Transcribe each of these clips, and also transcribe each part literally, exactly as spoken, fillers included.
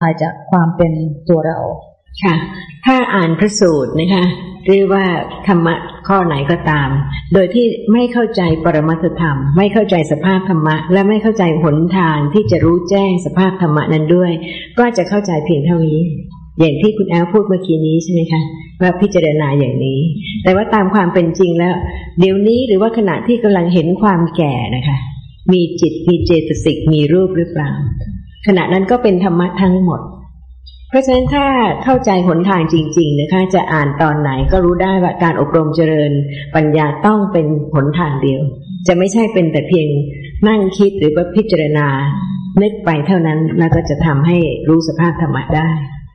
มาจากความเป็นตัวเราค่ะถ้าอ่านพระสูตรนะคะเรียกว่าธรรมะข้อไหนก็ตามโดยที่ไม่เข้าใจปรมัตถธรรมไม่เข้าใจสภาพธรรมะและไม่เข้าใจหนทางที่จะรู้แจ้งสภาพธรรมะนั้นด้วยก็จะเข้าใจเพียงเท่านี้อย่างที่คุณแอลพูดเมื่อกี้นี้ใช่ไหมคะว่าพิจารณาอย่างนี้แต่ว่าตามความเป็นจริงแล้วเดี๋ยวนี้หรือว่าขณะที่กำลังเห็นความแก่นะคะมีจิตมีเจตสิกมีรูปหรือเปล่าขณะนั้นก็เป็นธรรมะทั้งหมดเพราะฉะนั้นถ้าเข้าใจหนทางจริงๆนะคะจะอ่านตอนไหนก็รู้ได้ว่าการอบรมเจริญปัญญาต้องเป็นหนทางเดียวจะไม่ใช่เป็นแต่เพียงนั่งคิดหรือว่าพิจารณานึกไปเท่านั้นแล้วก็จะทำให้รู้สภาพธรรมะได้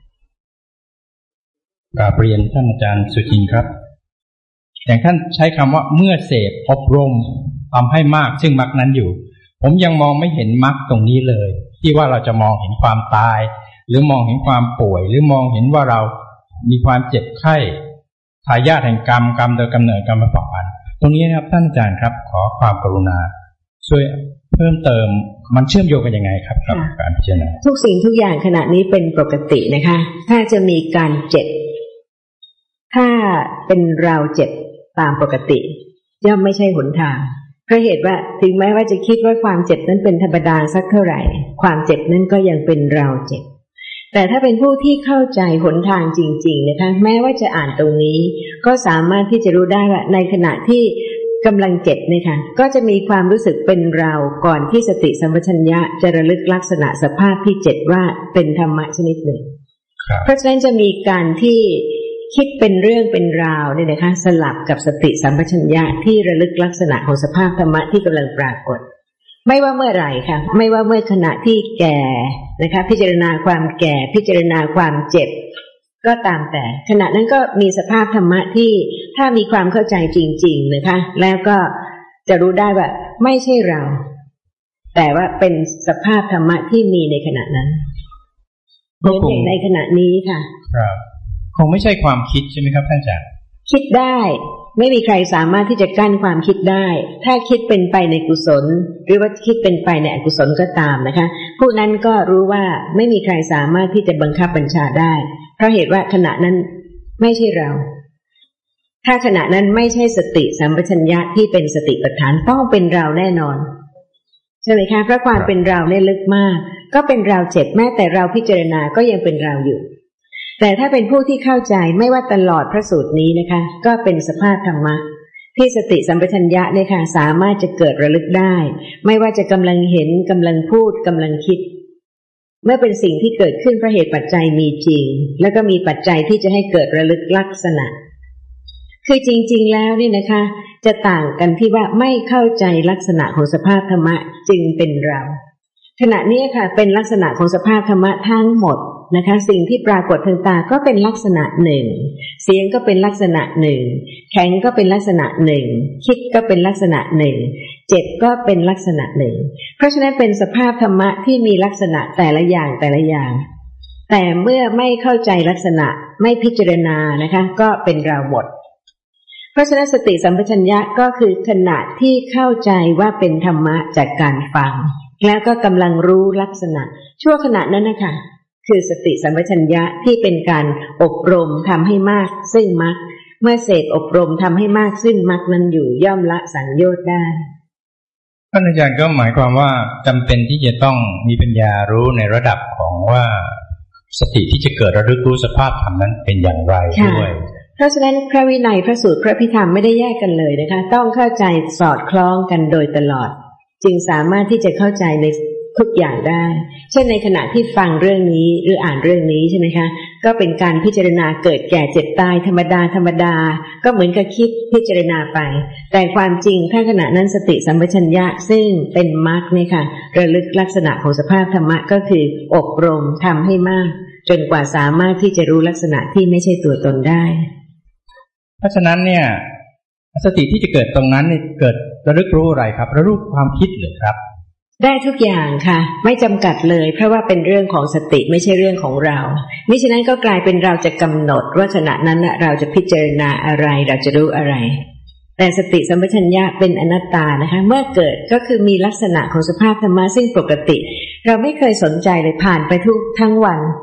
กราบเรียนท่านอาจารย์สุจินต์ครับอย่างท่านใช้คำว่าเมื่อเสพอบรมทำให้มากซึ่งมรรคนั้นอยู่ผมยังมองไม่เห็นมรรคตรงนี้เลยที่ว่าเราจะมองเห็นความตายหรือมองเห็นความป่วยหรือมองเห็นว่าเรามีความเจ็บไข้ทายาทแห่งกรรมกรรมโดยกำเนิดกรรมประพันธ์ตรงนี้นะครับท่านอาจารย์ครับขอความกรุณาช่วยเพิ่มเติมมันเชื่อมโยงกันยังไงครับกับการพิจารณาทุกสิ่งทุกอย่างขณะนี้เป็นปกตินะคะถ้าจะมีการเจ็บถ้าเป็นเราเจ็บตามปกติย่อมไม่ใช่หนทางเพราะเหตุว่าถึงแม้ว่าจะคิดว่าความเจ็บนั้นเป็นธรรมดาสักเท่าไหร่ความเจ็บนั้นก็ยังเป็นเราเจ็บแต่ถ้าเป็นผู้ที่เข้าใจหนทางจริงๆนะคะแม้ว่าจะอ่านตรงนี้ก็สามารถที่จะรู้ได้ว่าในขณะที่กำลังเจ็บนี่ค่ะก็จะมีความรู้สึกเป็นเราก่อนที่สติสัมปชัญญะจะระลึกลักษณะสภาพที่เจ็บว่าเป็นธรรมะชนิดหนึ่งเพราะฉะนั้นจะมีการที่คิดเป็นเรื่องเป็นราวเนี่ยนะคะสลับกับสติสัมปชัญญะที่ระลึกลักษณะของสภาพธรรมะที่กำลังปรากฏไม่ว่าเมื่อไหร่ค่ะไม่ว่าเมื่อขณะที่แก่นะคะพิจารณาความแก่พิจารณาความเจ็บก็ตามแต่ขณะนั้นก็มีสภาพธรรมะที่ถ้ามีความเข้าใจจริงๆนะคะแล้วก็จะรู้ได้ว่าไม่ใช่เราแต่ว่าเป็นสภาพธรรมะที่มีในขณะนั้นเหมือนอย่างในขณะนี้ค่ะครับคงไม่ใช่ความคิดใช่ไหมครับท่านอาจารย์คิดได้ไม่มีใครสามารถที่จะกั้นความคิดได้ถ้าคิดเป็นไปในกุศลหรือว่าคิดเป็นไปในอกุศลก็ตามนะคะผู้นั้นก็รู้ว่าไม่มีใครสามารถที่จะบังคับบัญชาได้เพราะเหตุว่าขณะนั้นไม่ใช่เราถ้าขณะนั้นไม่ใช่สติสัมปชัญญะที่เป็นสติปัฏฐานต้องเป็นเราแน่นอนใช่ไหมคะเพราะความเป็นเราเนี่ยลึกมากก็เป็นเราเจ็บแม้แต่เราพิจารณาก็ยังเป็นเราอยู่แต่ถ้าเป็นผู้ที่เข้าใจไม่ว่าตลอดพระสูตรนี้นะคะก็เป็นสภาพธรรมะที่สติสัมปชัญญะเนี่ยค่ะสามารถจะเกิดระลึกได้ไม่ว่าจะกำลังเห็นกำลังพูดกำลังคิดเมื่อเป็นสิ่งที่เกิดขึ้นเพราะเหตุปัจจัยมีจริงแล้วก็มีปัจจัยที่จะให้เกิดระลึกลักษณะคือจริงๆแล้วนี่นะคะจะต่างกันที่ว่าไม่เข้าใจลักษณะของสภาพธรรมะจึงเป็นเราขณะนี้ค่ะเป็นลักษณะของสภาพธรรมะทั้งหมดนะคะสิ่งที่ปรากฏทางตาก็เป็นลักษณะหนึ่งเสียงก็เป็นลักษณะหนึ่งแข็งก็เป็นลักษณะหนึ่งคิดก็เป็นลักษณะหนึ่งเจ็บก็เป็นลักษณะหนึ่งเพราะฉะนั้นเป็นสภาพธรรมะที่มีลักษณะแต่ละอย่างแต่ละอย่างแต่เมื่อไม่เข้าใจลักษณะไม่พิจารณานะคะก็เป็นเราหมดเพราะฉะนั้นสติสัมปชัญญะก็คือขณะที่เข้าใจว่าเป็นธรรมะจากการฟังแล้วก็กำลังรู้ลักษณะชั่วขณะนั้นนะคะคือสติสัมปชัญญะที่เป็นการอบรมทำให้มากซึ่งมรรคเมื่อเสกอบรมทำให้มากซึ่งมรรคนั้นอยู่ย่อมละสังโยชน์ได้ท่านอาจารย์ก็หมายความว่าจำเป็นที่จะต้องมีปัญญารู้ในระดับของว่าสติที่จะเกิดระลึกรู้สภาพธรรมนั้นเป็นอย่างไรด้วยเพราะฉะนั้นพระวินัยพระสูตรพระพิธรรมไม่ได้แยกกันเลยนะคะต้องเข้าใจสอดคล้องกันโดยตลอดจึงสามารถที่จะเข้าใจในทุกอย่างได้เช่นในขณะที่ฟังเรื่องนี้หรืออ่านเรื่องนี้ใช่ไหมคะก็เป็นการพิจารณาเกิดแก่เจ็บตายธรรมดาธรรมดาก็เหมือนกับคิดพิจารณาไปแต่ความจริงถ้าขณะนั้นสติสัมปชัญญะซึ่งเป็นมรรคเนี่ยค่ะระลึกลักษณะของสภาพธรรมะก็คืออบรมทำให้มากจนกว่าสามารถที่จะรู้ลักษณะที่ไม่ใช่ตัวตนได้เพราะฉะนั้นเนี่ยสติที่จะเกิดตรงนั้นเนี่ยเกิดระลึกรู้อะไรครับระลึกความคิดหรือครับได้ทุกอย่างค่ะไม่จำกัดเลยเพราะว่าเป็นเรื่องของสติไม่ใช่เรื่องของเรามิฉะนั้นก็กลายเป็นเราจะกำหนดว่าขณะนั้นเราจะพิจารณาอะไรเราจะรู้อะไรแต่สติสัมปชัญญะเป็นอนัตตานะคะเมื่อเกิดก็คือมีลักษณะของสภาพธรรมะซึ่งปกติเราไม่เคยสนใจเลยผ่านไปทุกทั้งวัน